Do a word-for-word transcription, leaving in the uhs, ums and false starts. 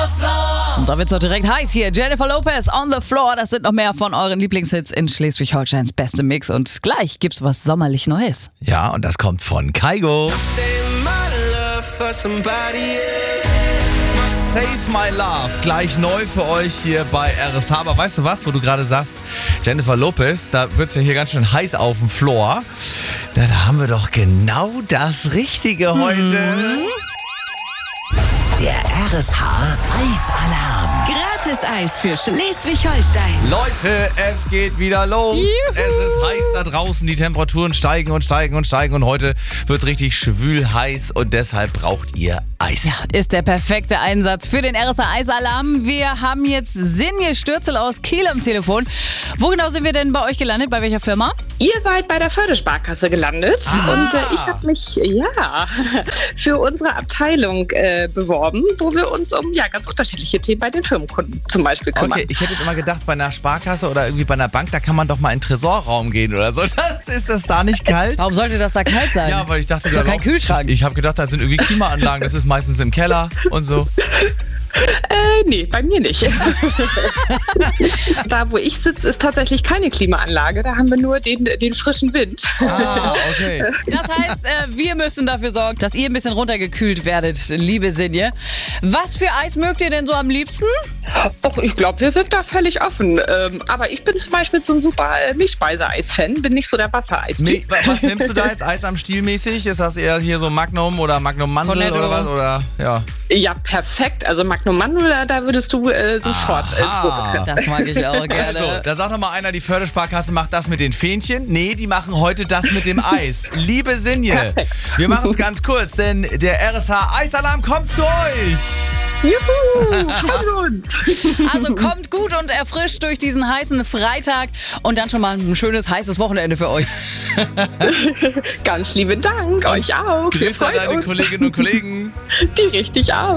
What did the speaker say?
Und da wird's doch direkt heiß hier. Jennifer Lopez on the floor. Das sind noch mehr von euren Lieblingshits in Schleswig-Holsteins beste Mix. Und gleich gibt's was sommerlich Neues. Ja, und das kommt von Kygo. Save My Love, gleich neu für euch hier bei R S H. Aber weißt du was, wo du gerade sagst, Jennifer Lopez, da wird's ja hier ganz schön heiß auf dem Floor. Da, da haben wir doch genau das Richtige heute. Mhm. Der R S H Eisalarm. Gratis-Eis für Schleswig-Holstein. Leute, es geht wieder los. Juhu. Es ist heiß da draußen. Die Temperaturen steigen und steigen und steigen. Und heute wird's richtig schwül heiß. Und deshalb braucht ihr Eis. Ja, ist der perfekte Einsatz für den R S H Eisalarm. Wir haben jetzt Sinje Stürzel aus Kiel am Telefon. Wo genau sind wir denn bei euch gelandet? Bei welcher Firma? Ihr seid bei der Fördersparkasse gelandet Ah. und äh, ich habe mich ja für unsere Abteilung äh, beworben, wo wir uns um ja ganz unterschiedliche Themen bei den Firmenkunden zum Beispiel kümmern. Okay, ich hätte jetzt immer gedacht, bei einer Sparkasse oder irgendwie bei einer Bank, da kann man doch mal in den Tresorraum gehen oder so. Das, ist das da nicht kalt? Warum sollte das da kalt sein? Ja, weil ich dachte, Ist da doch kein laufen- Kühlschrank. Ich, ich habe gedacht, da sind irgendwie Klimaanlagen. Das ist meistens im Keller und so. Äh, nee, bei mir nicht. Da, wo ich sitze, ist tatsächlich keine Klimaanlage. Da haben wir nur den, den frischen Wind. Ah, okay. Das heißt, äh, wir müssen dafür sorgen, dass ihr ein bisschen runtergekühlt werdet, liebe Sinje. Was für Eis mögt ihr denn so am liebsten? Och, ich glaube, wir sind da völlig offen. Ähm, aber ich bin zum Beispiel so ein super äh, Milchspeiseeis-Fan, bin nicht so der Wassereis. Nee, wa- was nimmst du da jetzt Eis am Stiel mäßig? Ist das eher hier so Magnum oder Magnum Mandel Cornetto. oder was? Oder, ja. Ja, perfekt. Also Magnum Mandel, da- da würdest du äh, sofort äh, Aha. zwei. Das mag ich auch gerne. Also, da sagt noch mal einer, die Fördersparkasse macht das mit den Fähnchen. Nee, die machen heute das mit dem Eis. Liebe Sinje, wir machen es ganz kurz, denn der R S H Eisalarm kommt zu euch. Juhu, von uns. Also kommt gut und erfrischt durch diesen heißen Freitag und dann schon mal ein schönes, heißes Wochenende für euch. Ganz lieben Dank, euch auch. Wir Grüß an freuen deine uns. Kolleginnen und Kollegen. Die richtig auch.